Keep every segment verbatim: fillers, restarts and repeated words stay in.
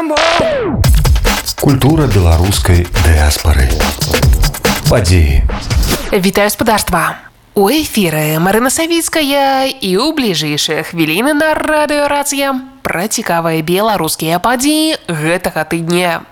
Культура беларускай дыаспары. Падзеі. Вітаю спадарства. У эфіры Марына Савіцкая і ў бліжэйшыя хвіліны на радыёрацыя пра цікавыя беларускія падзеі гэтага тыдня.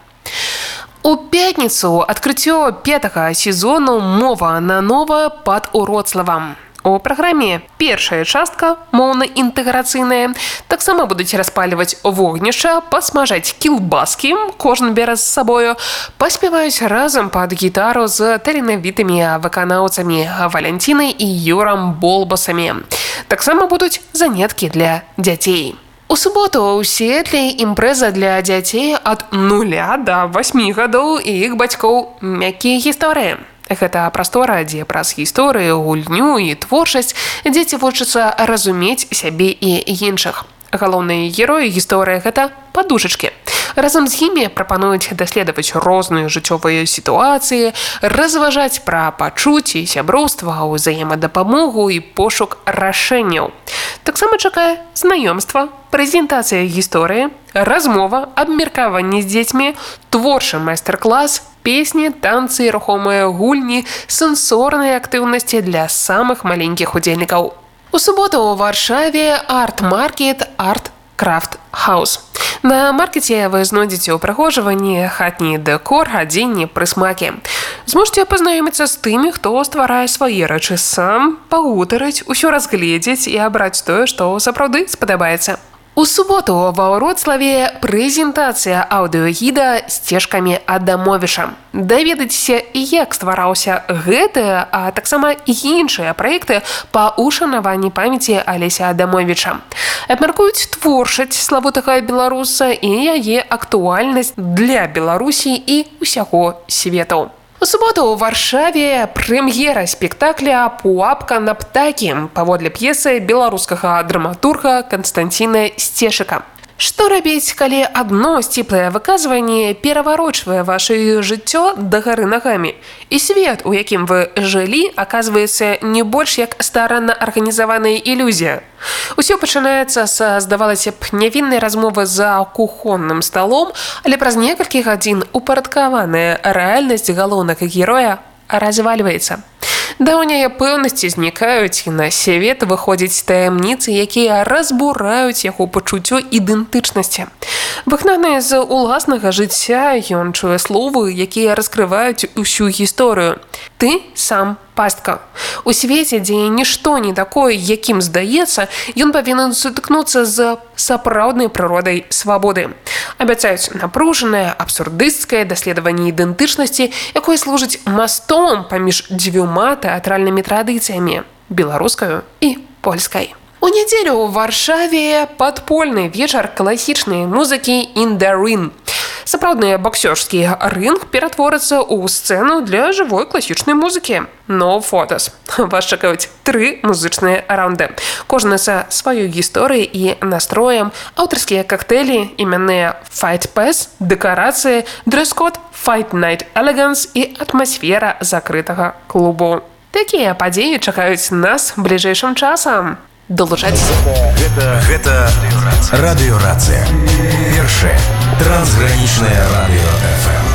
У пятніцу адкрыццё пятага сезону «Мова на нова» пад Уроцлавам. У праграме першая частка моўна-інтэграцыйная. Таксама будуць распальваць вогнішча, пасмажаць кілбаскі, кожны бярэ з сабою, паспяваюць разам пад гітару з таленавітымі выканаўцамі Валянцінай і Юрам Болбасамі. Таксама будуць заняткі для дзяцей. У суботу ў Сіэтлі імпрэза для дзяцей ад нуля да васьмі гадоў і іх бацькоў «Мяккія гісторыі». Гэта прастора, дзе праз гісторыю, гульню і творчасць дзеці вучацца разумець сябе і іншых. Галоўныя героі гісторыі – гэта падушачкі. Разам з імі прапануюць даследаваць розныя жыццёвыя сітуацыі, разважаць пра пачуцці, сяброўства, ўзаемадапамогу і пошук рашэнняў. Таксама чакае знаёмства, прэзентацыя гісторыі, размова, абмеркаванне з дзецьмі, творчы майстар-клас, песні, танцы, рухомыя гульні, сэнсорныя актыўнасці для самых маленькіх удзельнікаў. У суботу ў Варшаве арт-маркет «Арт Крафт Хаус». На маркеце вы знойдзеце ўпрыгожванні, хатні дэкор, адзенне, прысмакі. Зможаце пазнаёміцца з тымі, хто стварае свае рэчы сам, пагутарыць, усё разгледзець і абраць тое, што сапраўды спадабаецца. У суботу ва Ўроцлаве прэзентацыя аўдыёгіда «Сцежкамі Адамовіча». Даведайцеся, як ствараўся гэты, а таксама іншыя праекты па ушанаванні памяці Алеся Адамовіча. Абмяркуюць творчасць славутага беларуса і яе актуальнасць для Беларусі і ўсяго свету. У суботу ў Варшаве прэм'ера спектакля «Пуапка на птакі» паводле п'есы беларускага драматурга Канстанціна Сцешыка. Што рабіць, калі адно сціплае выказванне пераварочвае ваша жыццё дагары нагамі? І свет, у якім вы жылі, аказваецца не больш як старанна арганізаваная ілюзія. Усё пачынаецца са, здавалася б, нявіннай размовы за кухонным сталом, але праз некалькі гадзін упарадкаваная рэальнасць галоўнага героя развальваецца. Даўнія пэўнасці знікаюць, і на свет выходзяць таямніцы, якія разбураюць яго пачуццё ідэнтычнасці. Выгнаны з уласнага жыцця, ён чуе словы, якія раскрываюць усю гісторыю. Ты сам пастка. У свеце, дзе нішто не такое, якім здаецца, ён павінен сутыкнуцца з сапраўднай прыродай свабоды. Абяцаюць напружанае, абсурдысцкае даследаванне ідэнтычнасці, якое служыць мастом паміж дзвюма тэатральнымі традыцыямі – беларускаю і польскай. У нядзелю ў Варшаве падпольны вечар класічнай музыкі «In the Ring». Сапраўдны боксёрскі рынг ператворыцца ў сцэну для жывой класічнай музыкі. No Photos. Вас чакаюць тры музычныя раунды. Кожны са сваёй гісторыяй і настроем, аўтарскія коктейлі, імянныя Fight Pass, дэкарацыі, дрэс-код Fight Night Elegance і атмасфера закрытага клубу. Такія падзеі чакаюць нас бліжэйшым часам. Долучайцеся. Гэта, гэта радыёрацыя. Першае трансгранічнае радыё эф эм.